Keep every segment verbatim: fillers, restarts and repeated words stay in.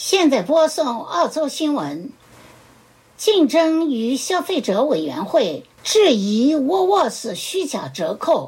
现在播送澳洲新闻。竞争与消费者委员会质疑沃沃斯虚假折扣。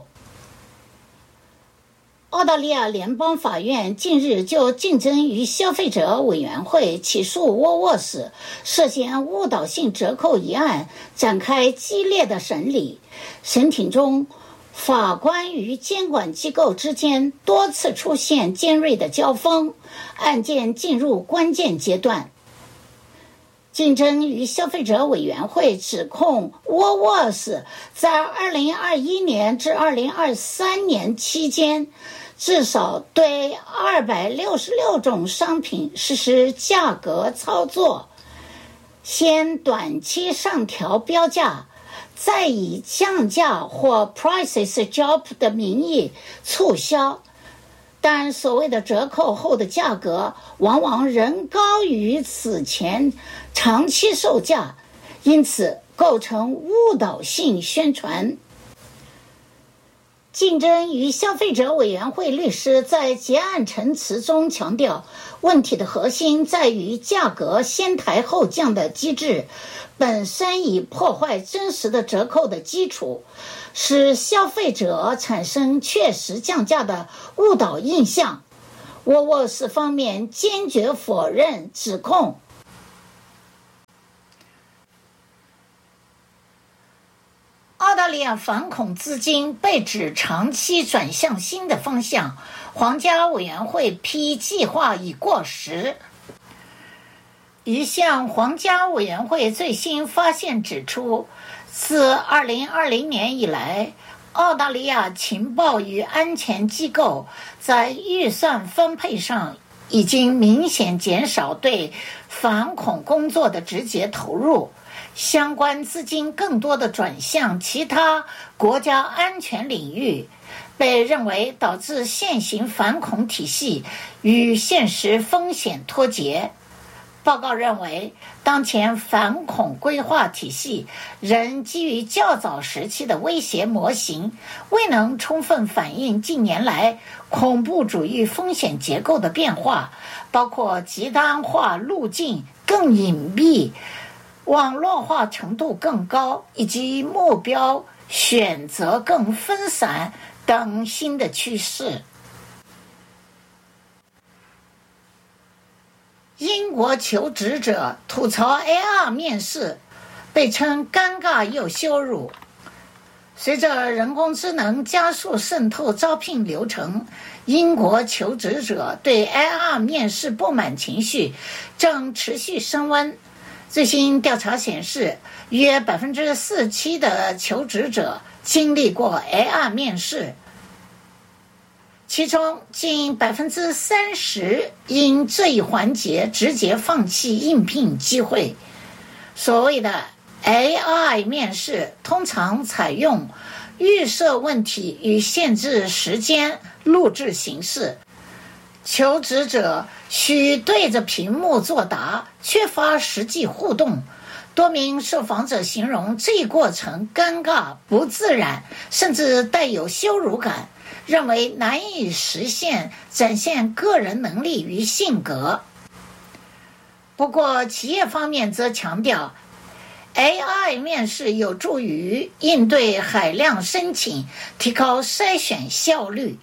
澳大利亚联邦法院近日就竞争与消费者委员会起诉沃沃斯涉嫌误导性折扣一案展开激烈的审理。审庭中，法官与监管机构之间多次出现尖锐的交锋，案件进入关键阶段。竞争与消费者委员会指控沃沃斯在二零二一年至二零二三年期间，至少对二百六十六种商品实施价格操作，先短期上调标价，再以降价或 prices drop 的名义促销，但所谓的折扣后的价格往往仍高于此前长期售价，因此构成误导性宣传。竞争与消费者委员会律师在结案陈词中强调，问题的核心在于价格先抬后降的机制本身已破坏真实的折扣的基础，使消费者产生确实降价的误导印象。沃沃斯方面坚决否认指控。澳大利亚反恐资金被指长期转向新的方向，皇家委员会批计划已过时。一项皇家委员会最新发现指出，自二零二零年以来，澳大利亚情报与安全机构在预算分配上已经明显减少对反恐工作的直接投入，相关资金更多的转向其他国家安全领域，被认为导致现行反恐体系与现实风险脱节。报告认为，当前反恐规划体系仍基于较早时期的威胁模型，未能充分反映近年来恐怖主义风险结构的变化，包括极端化路径更隐蔽、网络化程度更高以及目标选择更分散等新的趋势。英国求职者吐槽 A R 面试，被称尴尬又羞辱。随着人工智能加速渗透招聘流程，英国求职者对 A R 面试不满情绪正持续升温。最新调查显示，约 百分之四十七 的求职者经历过 A R 面试，其中近 百分之三十 因这一环节直接放弃应聘机会。所谓的 A I 面试通常采用预设问题与限制时间录制形式，求职者需对着屏幕作答，缺乏实际互动。多名受访者形容这一过程尴尬、不自然，甚至带有羞辱感，认为难以实现展现个人能力与性格。不过企业方面则强调， A I 面试有助于应对海量申请，提高筛选效率。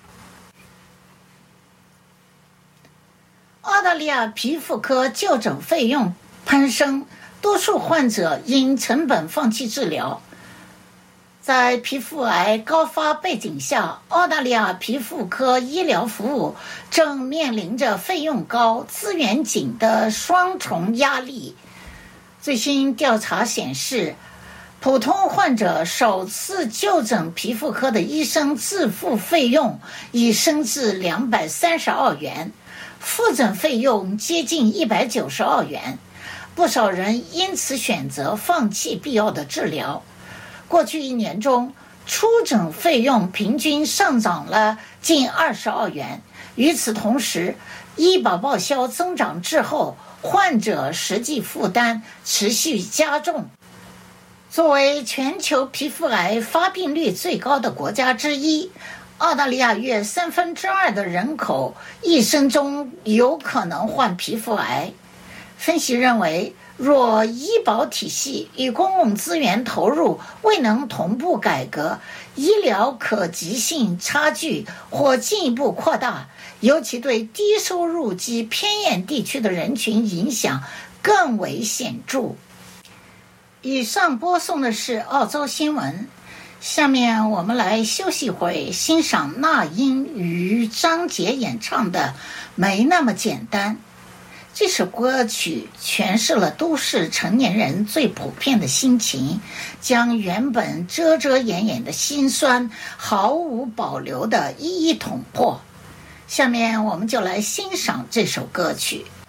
澳大利亚皮肤科就诊费用攀升，多数患者因成本放弃治疗。在皮肤癌高发背景下，澳大利亚皮肤科医疗服务正面临着费用高、资源紧的双重压力。最新调查显示，普通患者首次就诊皮肤科的医生自付费用已升至两百三十澳元，复诊费用接近一百九十澳元，不少人因此选择放弃必要的治疗。过去一年中，出诊费用平均上涨了近二十澳元。与此同时，医保报销增长之后，患者实际负担持续加重。作为全球皮肤癌发病率最高的国家之一，澳大利亚约三分之二的人口一生中有可能患皮肤癌。 分析认为，若医保体系与公共资源投入未能同步改革，医疗可及性差距或进一步扩大，尤其对低收入及偏远地区的人群影响更为显著。以上播送的是澳洲新闻，下面我们来休息会，欣赏那英与张杰演唱的《没那么简单》。这首歌曲诠释了都市成年人最普遍的心情，将原本遮遮掩掩的辛酸毫无保留地一一捅破。下面我们就来欣赏这首歌曲。